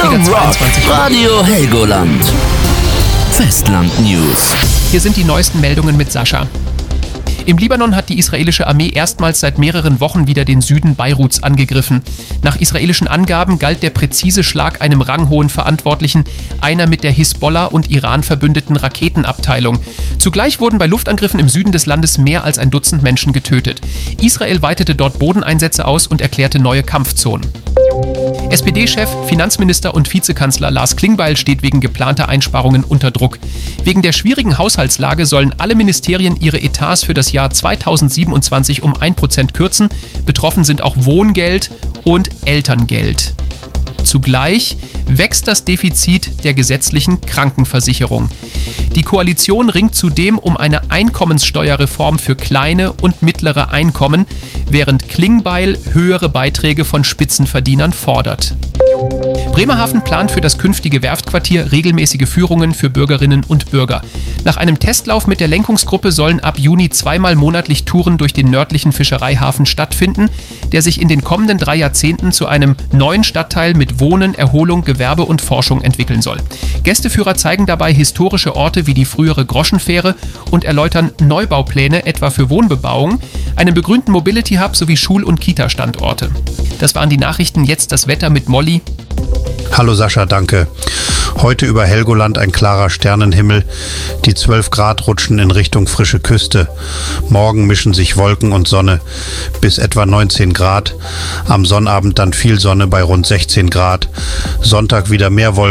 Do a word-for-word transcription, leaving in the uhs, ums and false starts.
zweiundzwanzig Uhr. Radio Helgoland. Festland News. Hier sind die neuesten Meldungen mit Sascha. Im Libanon hat die israelische Armee erstmals seit mehreren Wochen wieder den Süden Beiruts angegriffen. Nach israelischen Angaben galt der präzise Schlag einem ranghohen Verantwortlichen, einer mit der Hisbollah und Iran verbündeten Raketenabteilung. Zugleich wurden bei Luftangriffen im Süden des Landes mehr als ein Dutzend Menschen getötet. Israel weitete dort Bodeneinsätze aus und erklärte neue Kampfzonen. S P D-Chef, Finanzminister und Vizekanzler Lars Klingbeil steht wegen geplanter Einsparungen unter Druck. Wegen der schwierigen Haushaltslage sollen alle Ministerien ihre Etats für das Jahr zweitausendsiebenundzwanzig um ein Prozent kürzen. Betroffen sind auch Wohngeld und Elterngeld. Zugleich wächst das Defizit der gesetzlichen Krankenversicherung. Die Koalition ringt zudem um eine Einkommenssteuerreform für kleine und mittlere Einkommen, während Klingbeil höhere Beiträge von Spitzenverdienern fordert. Bremerhaven plant für das künftige Werftquartier regelmäßige Führungen für Bürgerinnen und Bürger. Nach einem Testlauf mit der Lenkungsgruppe sollen ab Juni zweimal monatlich Touren durch den nördlichen Fischereihafen stattfinden, der sich in den kommenden drei Jahrzehnten zu einem neuen Stadtteil mit Wohnen, Erholung, Gewerbe und Forschung entwickeln soll. Gästeführer zeigen dabei historische Orte wie die frühere Groschenfähre und erläutern Neubaupläne etwa für Wohnbebauung, einen begrünten Mobility-Hub sowie Schul- und Kita-Standorte. Das waren die Nachrichten, jetzt das Wetter mit Molly. Hallo Sascha, danke. Heute über Helgoland ein klarer Sternenhimmel. Die zwölf Grad rutschen in Richtung frische Küste. Morgen mischen sich Wolken und Sonne bis etwa neunzehn Grad. Am Sonnabend dann viel Sonne bei rund sechzehn Grad. Sonntag wieder mehr Wolken.